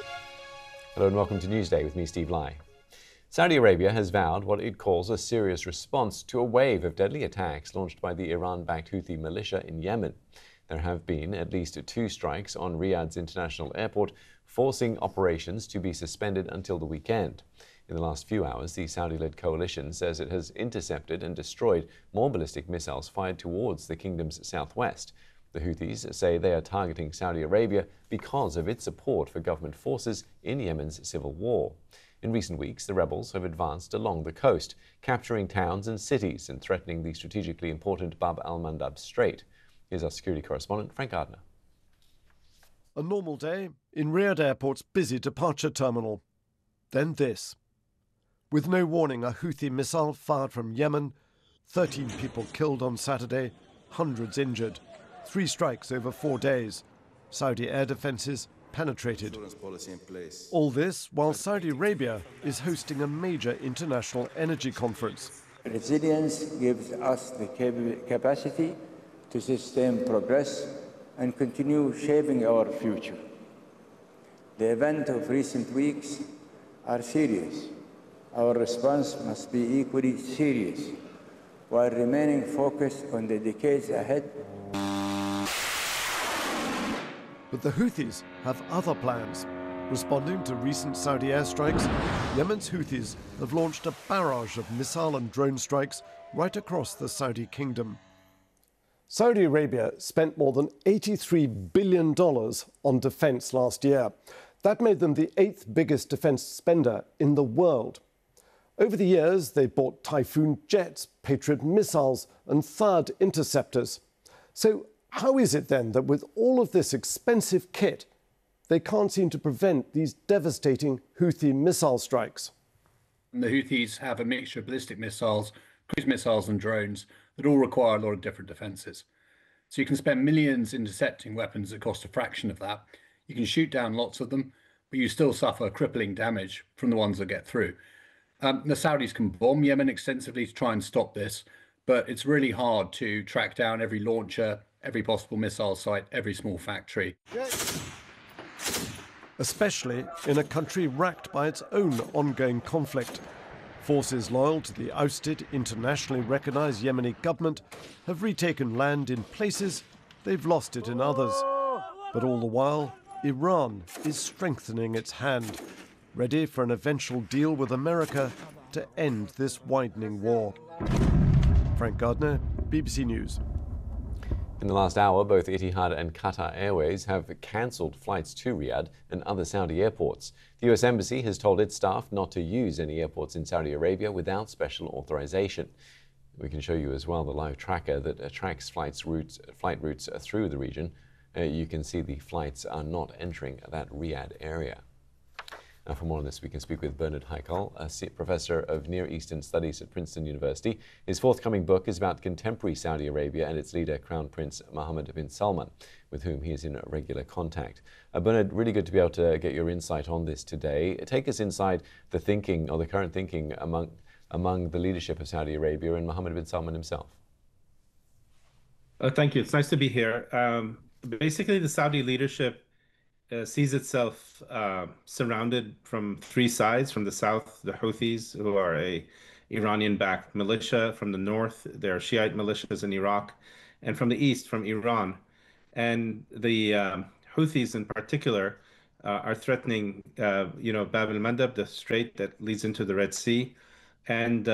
Hello and welcome to Newsday with me, Steve Lai. Saudi Arabia has vowed what it calls a serious response to a wave of deadly attacks launched by the Iran-backed Houthi militia in Yemen. There have been at least 2 strikes on Riyadh's international airport, forcing operations to be suspended until the weekend. In the last few hours, the Saudi-led coalition says it has intercepted and destroyed more ballistic missiles fired towards the kingdom's southwest. The Houthis say they are targeting Saudi Arabia because of its support for government forces in Yemen's civil war. In recent weeks, the rebels have advanced along the coast, capturing towns and cities and threatening the strategically important Bab al-Mandab Strait. Here's our security correspondent, Frank Gardner. A normal day in Riyadh Airport's busy departure terminal. Then this. With no warning, a Houthi missile fired from Yemen, 13 people killed on Saturday, hundreds injured. 3 strikes over 4 days. Saudi air defences penetrated. All this while Saudi Arabia is hosting a major international energy conference. Resilience gives us the capacity to sustain progress and continue shaping our future. The events of recent weeks are serious. Our response must be equally serious while remaining focused on the decades ahead. But the Houthis have other plans. Responding to recent Saudi airstrikes, Yemen's Houthis have launched a barrage of missile and drone strikes right across the Saudi kingdom. Saudi Arabia spent more than $83 billion on defense last year. That made them the 8th biggest defense spender in the world. Over the years, they bought Typhoon jets, Patriot missiles, and THAAD interceptors. So how is it then that with all of this expensive kit, they can't seem to prevent these devastating Houthi missile strikes? The Houthis have a mixture of ballistic missiles, cruise missiles, and drones that all require a lot of different defenses. So you can spend millions intercepting weapons that cost a fraction of that. You can shoot down lots of them, but you still suffer crippling damage from the ones that get through. The Saudis can bomb Yemen extensively to try and stop this, but it's really hard to track down every launcher, every possible missile site, every small factory. Especially in a country racked by its own ongoing conflict. Forces loyal to the ousted, internationally recognized Yemeni government have retaken land in places, they've lost it in others. But all the while, Iran is strengthening its hand, ready for an eventual deal with America to end this widening war. Frank Gardner, BBC News. In the last hour, both Etihad and Qatar Airways have cancelled flights to Riyadh and other Saudi airports. The US Embassy has told its staff not to use any airports in Saudi Arabia without special authorization. We can show you as well the live tracker that tracks flight routes through the region. You can see the flights are not entering that Riyadh area. Now, for more on this, we can speak with Bernard Haikal, a professor of Near Eastern Studies at Princeton University. His forthcoming book is about contemporary Saudi Arabia and its leader, Crown Prince Mohammed bin Salman, with whom he is in regular contact. Bernard, really good to be able to get your insight on this today. Take us inside the thinking, or the current thinking, among the leadership of Saudi Arabia and Mohammed bin Salman himself. Thank you. It's nice to be here. Basically, the Saudi leadership sees itself surrounded from 3 sides. From the south, the Houthis, who are a Iranian-backed militia. From the north, there are Shiite militias in Iraq. And from the east, from Iran. And the Houthis in particular are threatening, Bab al-Mandab, the strait that leads into the Red Sea, and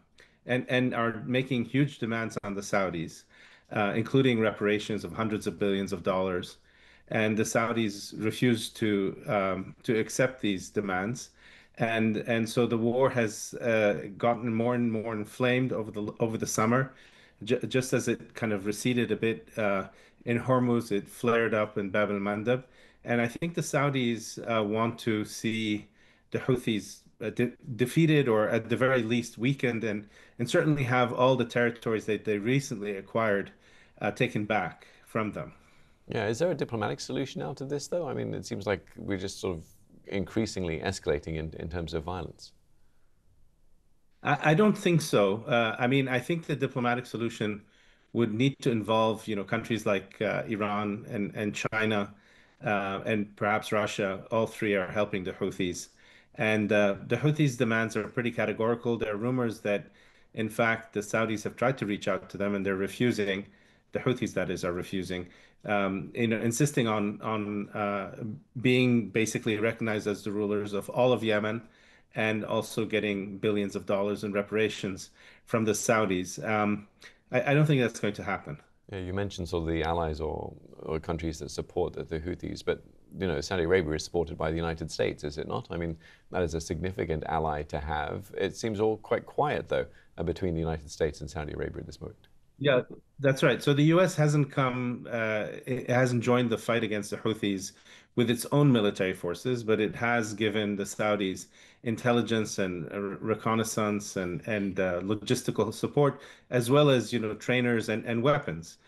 are making huge demands on the Saudis, including reparations of hundreds of billions of dollars. And the Saudis refuse to accept these demands, and so the war has gotten more and more inflamed over the summer. Just as it kind of receded a bit in Hormuz, it flared up in Bab al-Mandab, and I think the Saudis want to see the Houthis defeated, or at the very least weakened, and certainly have all the territories that they recently acquired taken back from them. Yeah, is there a diplomatic solution out of this, though? I mean, it seems like we're just sort of increasingly escalating in terms of violence. I don't think so. I think the diplomatic solution would need to involve, countries like Iran and China and perhaps Russia, all three are helping the Houthis. And the Houthis' demands are pretty categorical. There are rumors that, in fact, the Saudis have tried to reach out to them and they're refusing. The Houthis, that is, are refusing, insisting on being basically recognized as the rulers of all of Yemen, and also getting billions of dollars in reparations from the Saudis. I don't think that's going to happen. Yeah, you mentioned sort of the allies or countries that support the Houthis, but Saudi Arabia is supported by the United States, is it not? I mean, that is a significant ally to have. It seems all quite quiet, though, between the United States and Saudi Arabia at this moment. Yeah, that's right. So the U.S. hasn't it hasn't joined the fight against the Houthis with its own military forces, but it has given the Saudis intelligence and reconnaissance and logistical support, as well as trainers and weapons.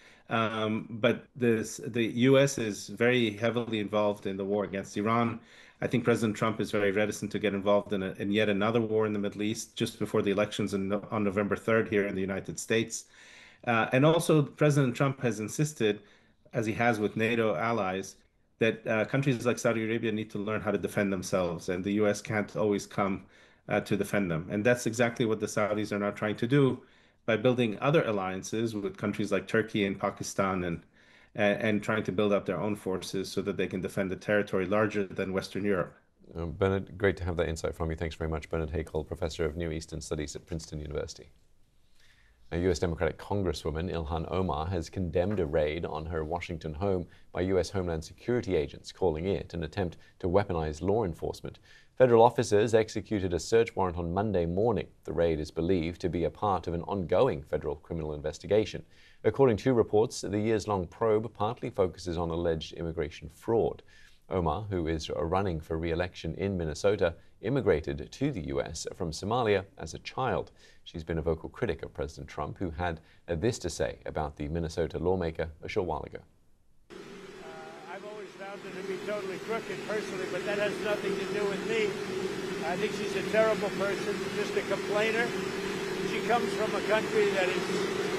But the U.S. is very heavily involved in the war against Iran. I think President Trump is very reticent to get involved in yet another war in the Middle East just before the elections on November 3rd here in the United States. And also, President Trump has insisted, as he has with NATO allies, that countries like Saudi Arabia need to learn how to defend themselves, and the U.S. can't always come to defend them. And that's exactly what the Saudis are now trying to do by building other alliances with countries like Turkey and Pakistan, and trying to build up their own forces so that they can defend a territory larger than Western Europe. Bernard, great to have that insight from you. Thanks very much. Bernard Haykel, Professor of Near Eastern Studies at Princeton University. A U.S. Democratic Congresswoman, Ilhan Omar, has condemned a raid on her Washington home by U.S. Homeland Security agents, calling it an attempt to weaponize law enforcement. Federal officers executed a search warrant on Monday morning. The raid is believed to be a part of an ongoing federal criminal investigation. According to reports, the years-long probe partly focuses on alleged immigration fraud. Omar, who is running for re-election in Minnesota, immigrated to the U.S. from Somalia as a child. She's been a vocal critic of President Trump, who had this to say about the Minnesota lawmaker a short while ago. I've always found her to be totally crooked personally, but that has nothing to do with me. I think she's a terrible person, just a complainer. She comes from a country that is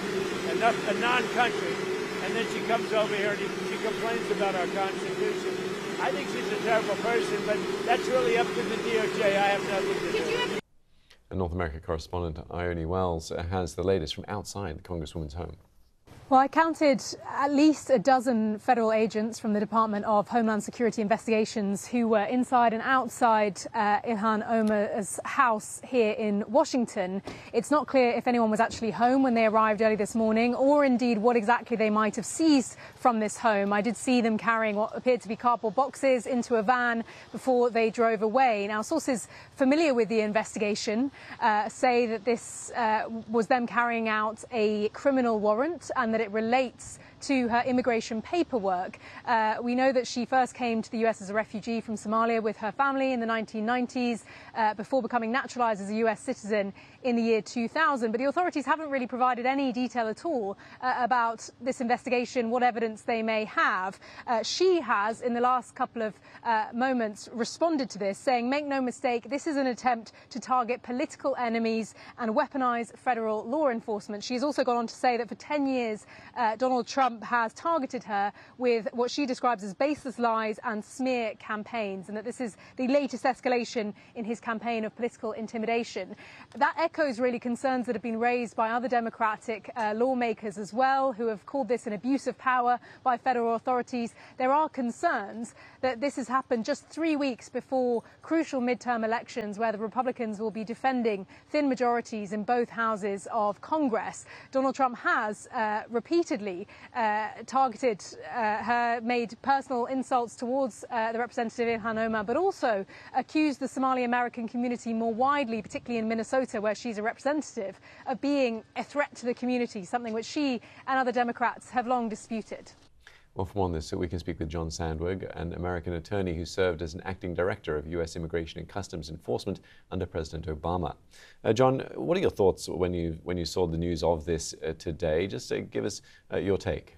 a non-country, and then she comes over here and she complains about our Constitution. I think she's a terrible person, but that's really up to the DOJ. I have nothing to do with it. And North America correspondent Ione Wells has the latest from outside the Congresswoman's home. Well, I counted at least a dozen federal agents from the Department of Homeland Security Investigations who were inside and outside Ilhan Omar's house here in Washington. It's not clear if anyone was actually home when they arrived early this morning, or indeed what exactly they might have seized from this home. I did see them carrying what appeared to be cardboard boxes into a van before they drove away. Now, sources familiar with the investigation say that this was them carrying out a criminal warrant, and that it relates to her immigration paperwork. We know that she first came to the US as a refugee from Somalia with her family in the 1990s before becoming naturalized as a US citizen in the year 2000. But the authorities haven't really provided any detail at all about this investigation, what evidence they may have. She has, in the last couple of moments, responded to this, saying, make no mistake, this is an attempt to target political enemies and weaponize federal law enforcement. She's also gone on to say that for 10 years, Donald Trump has targeted her with what she describes as baseless lies and smear campaigns, and that this is the latest escalation in his campaign of political intimidation. That echoes really concerns that have been raised by other Democratic lawmakers as well, who have called this an abuse of power by federal authorities. There are concerns that this has happened just 3 weeks before crucial midterm elections, where the Republicans will be defending thin majorities in both houses of Congress. Donald Trump has repeatedly targeted her, made personal insults towards the representative Ilhan Omar, but also accused the Somali American community more widely, particularly in Minnesota, where she's a representative, of being a threat to the community, something which she and other Democrats have long disputed. Well, for more on this, we can speak with John Sandberg, an American attorney who served as an acting director of U.S. Immigration and Customs Enforcement under President Obama. John, what are your thoughts when you saw the news of this today? Just give us your take.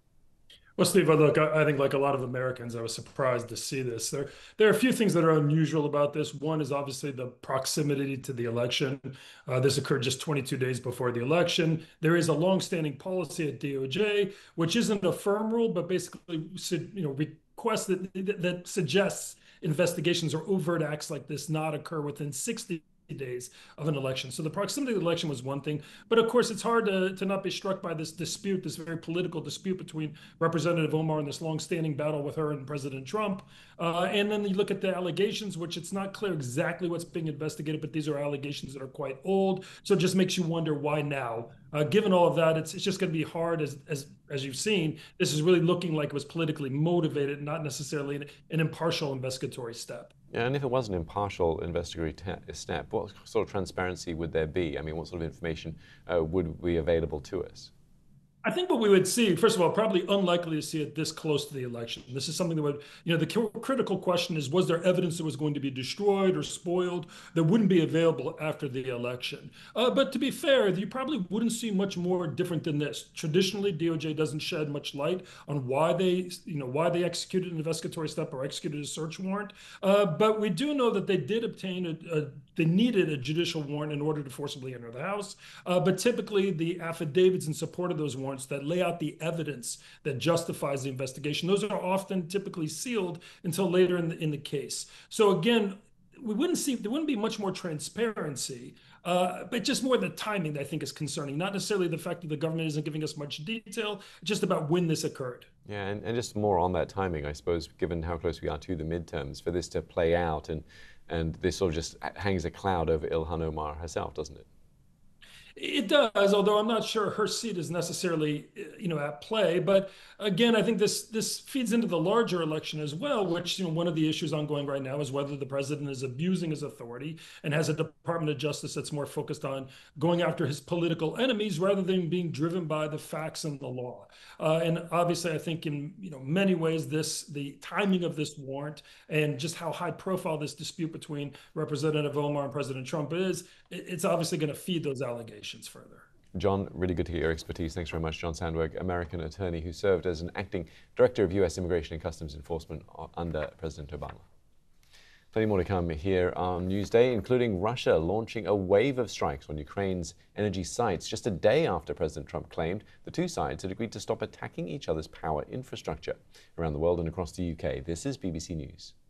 Well, Steve, look, I think like a lot of Americans, I was surprised to see this. There are a few things that are unusual about this. One is obviously the proximity to the election. This occurred just 22 days before the election. There is a longstanding policy at DOJ, which isn't a firm rule, but basically, request that suggests investigations or overt acts like this not occur within 60 days of an election. So the proximity of the election was one thing, but of course it's hard to not be struck by this dispute, this very political dispute between Representative Omar and this long-standing battle with her and President Trump. And then you look at the allegations, which it's not clear exactly what's being investigated, but these are allegations that are quite old. So it just makes you wonder why now. Given all of that, it's just going to be hard, as you've seen. This is really looking like it was politically motivated, not necessarily an impartial investigatory step. Yeah, and if it was an impartial investigatory step, what sort of transparency would there be? I mean, what sort of information would be available to us? I think what we would see, first of all, probably unlikely to see it this close to the election. This is something that would, the critical question is, was there evidence that was going to be destroyed or spoiled that wouldn't be available after the election? But to be fair, you probably wouldn't see much more different than this. Traditionally, DOJ doesn't shed much light on why they executed an investigatory step or executed a search warrant. But we do know that they did obtain they needed a judicial warrant in order to forcibly enter the house. But typically, the affidavits in support of those warrants that lay out the evidence that justifies the investigation, those are often typically sealed until later in the case. So again, there wouldn't be much more transparency, but just more the timing that I think is concerning, not necessarily the fact that the government isn't giving us much detail, just about when this occurred. Yeah, and just more on that timing, I suppose, given how close we are to the midterms, for this to play out, and this sort of just hangs a cloud over Ilhan Omar herself, doesn't it? It does, although I'm not sure her seat is necessarily, at play. But again, I think this feeds into the larger election as well, which, one of the issues ongoing right now is whether the president is abusing his authority and has a Department of Justice that's more focused on going after his political enemies rather than being driven by the facts and the law. And obviously, I think in many ways, the timing of this warrant and just how high profile this dispute between Representative Omar and President Trump is, it's obviously going to feed those allegations further. John, really good to get your expertise. Thanks very much. John Sandberg, American attorney who served as an acting director of U.S. Immigration and Customs Enforcement under President Obama. Plenty more to come here on Newsday, including Russia launching a wave of strikes on Ukraine's energy sites just a day after President Trump claimed the two sides had agreed to stop attacking each other's power infrastructure. Around the world and across the UK, this is BBC News.